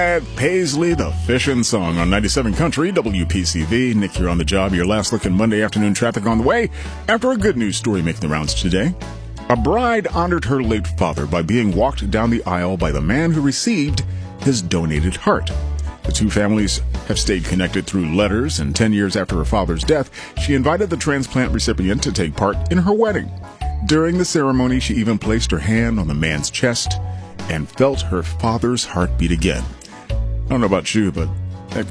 with Paisley, the Fishin' Song on 97 Country, WPCV. Nick here on the job. Your last look at Monday afternoon traffic on the way. After a good news story making the rounds today. A bride honored her late father by being walked down the aisle by the man who received his donated heart. The two families have stayed connected through letters, and 10 years after her father's death, she invited the transplant recipient to take part in her wedding. During the ceremony, she even placed her hand on the man's chest and felt her father's heart beat again. I don't know about you, but that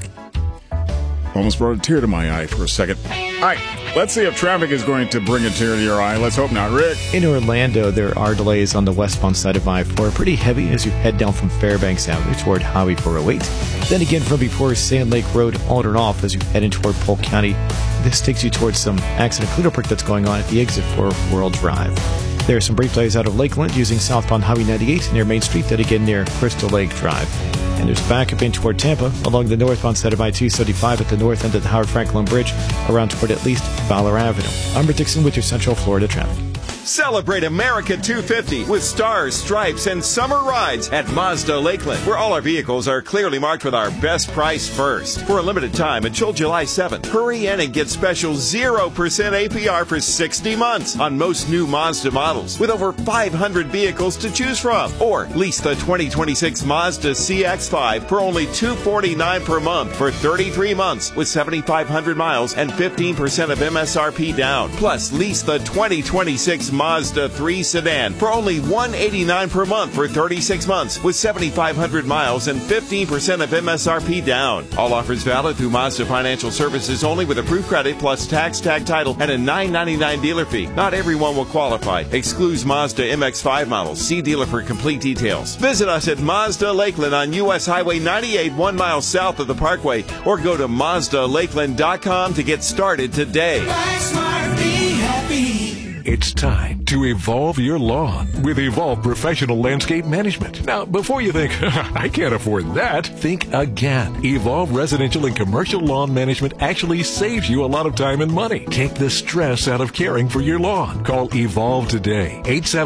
almost brought a tear to my eye for a second. All right, let's see if traffic is going to bring a tear to your eye. Let's hope not. Rick? In Orlando, there are delays on the westbound side of I-4, pretty heavy as you head down from Fairbanks Avenue toward Highway 408. Then again from before Sand Lake Road, on and off as you head in toward Polk County. This takes you towards some accident cleanup work that's going on at the exit for World Drive. There are some brief delays out of Lakeland using southbound Highway 98 near Main Street, then again near Crystal Lake Drive. And there's backup in toward Tampa along the northbound side of I-275 at the north end of the Howard Franklin Bridge, around toward at least Fowler Avenue. I'm Rick Dixon with your Central Florida traffic. Celebrate America 250 with stars, stripes, and summer rides at Mazda Lakeland, where all our vehicles are clearly marked with our best price first. For a limited time until July 7th, hurry in and get special 0% APR for 60 months on most new Mazda models, with over 500 vehicles to choose from. Or lease the 2026 Mazda CX-5 for only $249 per month for 33 months with 7,500 miles and 15% of MSRP down. Plus, lease the 2026 Mazda 3 sedan for only $189 per month for 36 months with 7,500 miles and 15% of MSRP down. All offers valid through Mazda Financial Services only with approved credit plus tax, tag title, and a $9.99 dealer fee. Not everyone will qualify. Excludes Mazda MX-5 models. See dealer for complete details. Visit us at Mazda Lakeland on U.S. Highway 98, 1 mile south of the Parkway, or go to MazdaLakeland.com to get started today. Buy smart, be happy. It's time to evolve your lawn with Evolve Professional Landscape Management. Now, before you think, I can't afford that, think again. Evolve Residential and Commercial Lawn Management actually saves you a lot of time and money. Take the stress out of caring for your lawn. Call Evolve today,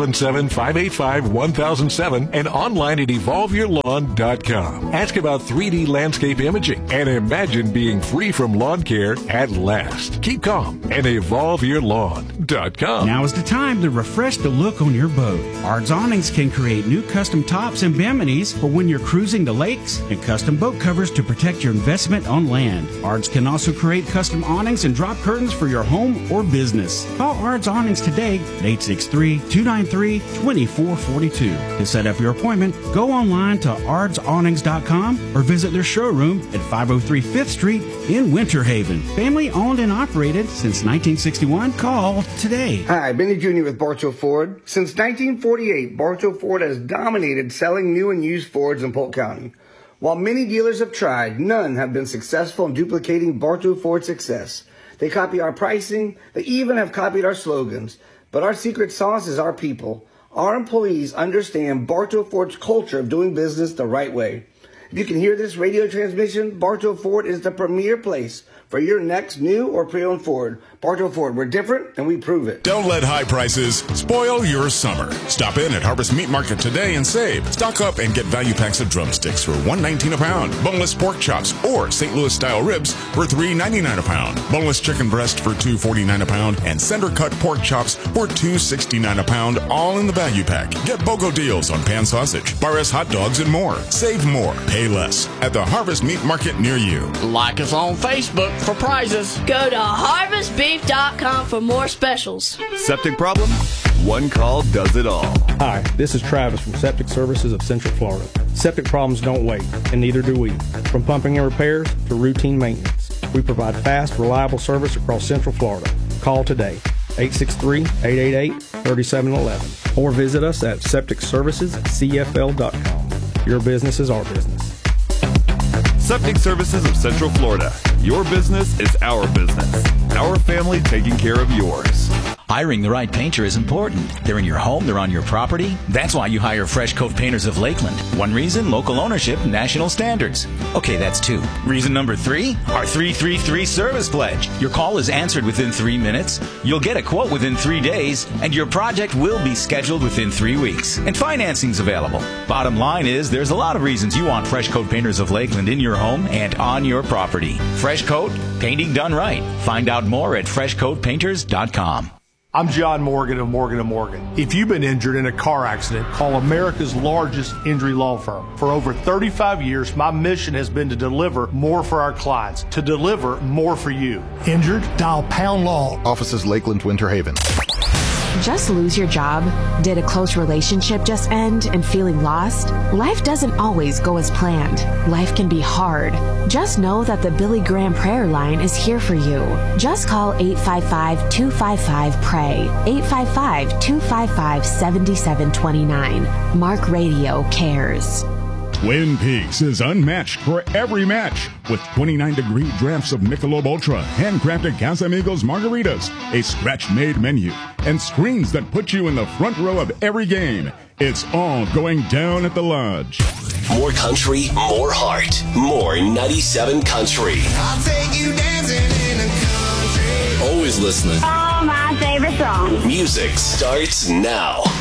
877-585-1007 and online at evolveyourlawn.com. Ask about 3D landscape imaging and imagine being free from lawn care at last. Keep calm and evolveyourlawn.com. Now is the time to refresh the look on your boat. Ard's Awnings can create new custom tops and biminis for when you're cruising the lakes and custom boat covers to protect your investment on land. Ard's can also create custom awnings and drop curtains for your home or business. Call Ard's Awnings today at 863-293-2442. To set up your appointment, go online to ardsawnings.com or visit their showroom at 503 5th Street in Winter Haven. Family owned and operated since 1961. Call today. Hi, Benny Jr. with Bartow Ford. Since 1948, Bartow Ford has dominated selling new and used Fords in Polk County. While many dealers have tried, none have been successful in duplicating Bartow Ford's success. They copy our pricing, they even have copied our slogans. But our secret sauce is our people. Our employees understand Bartow Ford's culture of doing business the right way. If you can hear this radio transmission, Bartow Ford is the premier place for your next new or pre-owned Ford. Bartow Ford, we're different and we prove it. Don't let high prices spoil your summer. Stop in at Harvest Meat Market today and save. Stock up and get value packs of drumsticks for $1.19 a pound, boneless pork chops or St. Louis style ribs for $3.99 a pound, boneless chicken breast for $2.49 a pound, and center cut pork chops for $2.69 a pound, all in the value pack. Get BOGO deals on pan sausage, Bar S hot dogs, and more. Save more, pay less at the Harvest Meat Market near you. Like us on Facebook for prizes. Go to harvestbeef.com for more specials. Septic problem? One call does it all. Hi, this is Travis from Septic Services of Central Florida. Septic problems don't wait, and neither do we. From pumping and repairs to routine maintenance, we provide fast, reliable service across Central Florida. Call today, 863-888-3711, or visit us at septicservicescfl.com. Your business is our business. Septic Services of Central Florida. Your business is our business. Our family taking care of yours. Hiring the right painter is important. They're in your home, they're on your property. That's why you hire Fresh Coat Painters of Lakeland. One reason, local ownership, national standards. Okay, that's 2. Reason number 3, our 333 service pledge. Your call is answered within 3 minutes. You'll get a quote within 3 days, and your project will be scheduled within 3 weeks. And financing's available. Bottom line is, there's a lot of reasons you want Fresh Coat Painters of Lakeland in your home and on your property. Fresh Coat, painting done right. Find out more at freshcoatpainters.com. I'm John Morgan of Morgan & Morgan. If you've been injured in a car accident, call America's largest injury law firm. For over 35 years, my mission has been to deliver more for our clients, to deliver more for you. Injured? Dial Pound Law. Offices Lakeland, Winter Haven. Just lose your job? Did a close relationship just end and feeling lost? Life doesn't always go as planned. Life can be hard. Just know that the Billy Graham Prayer Line is here for you. Just call 855-255-PRAY. 855-255-7729. Mark Radio cares. Twin Peaks is unmatched for every match with 29-degree drafts of Michelob Ultra, handcrafted Casamigos margaritas, a scratch-made menu, and screens that put you in the front row of every game. It's all going down at the Lodge. More country, more heart, more 97 Country. I'll take you dancing in the country. Always listening. Oh, my favorite song. Music starts now.